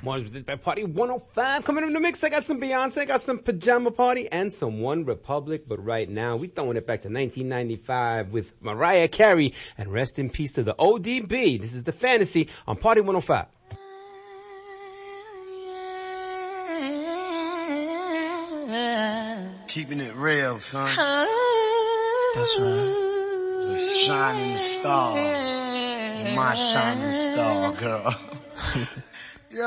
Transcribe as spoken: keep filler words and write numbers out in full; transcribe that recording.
Mars with this bad party one oh five. Coming in the mix, I got some Beyonce, I got some Pajama Party, and some One Republic. But right now, we throwing it back to nineteen ninety-five with Mariah Carey. And rest in peace to the O D B. This is The Fantasy on Party one oh five. Keeping it real, son. That's right. The shining star. My shining star, girl.